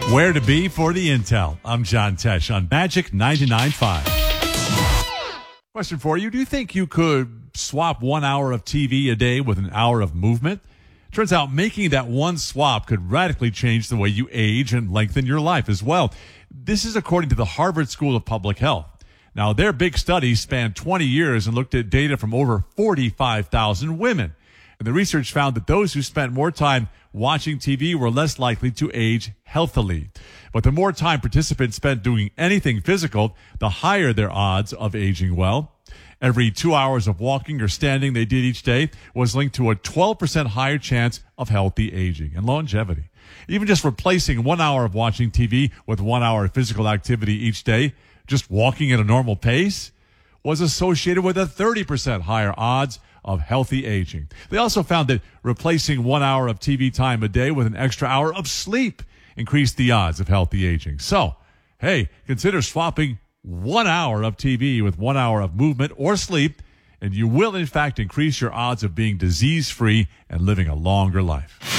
Where to be for the intel. I'm John Tesh on Magic 99.5. Question for you. Do you think you could swap 1 hour of TV a day with an hour of movement? Turns out making that one swap could radically change the way you age and lengthen your life as well. This is according to the Harvard School of Public Health. Now, their big study spanned 20 years and looked at data from over 45,000 women. And the research found that those who spent more time watching TV were less likely to age healthily. But the more time participants spent doing anything physical, the higher their odds of aging well. Every 2 hours of walking or standing they did each day was linked to a 12% higher chance of healthy aging and longevity. Even just replacing 1 hour of watching TV with 1 hour of physical activity each day, just walking at a normal pace, was associated with a 30% higher odds of healthy aging. They also found that replacing 1 hour of TV time a day with an extra hour of sleep increased the odds of healthy aging. So, hey, consider swapping 1 hour of TV with 1 hour of movement or sleep, and you will, in fact, increase your odds of being disease-free and living a longer life.